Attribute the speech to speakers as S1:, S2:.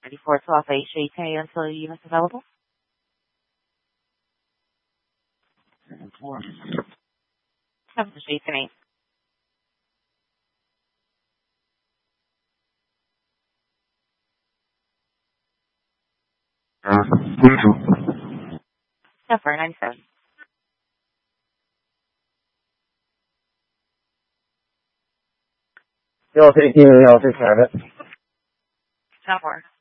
S1: 9412 HHA until units available. 7 8. Number 97.
S2: You'll take care of it.
S1: Number.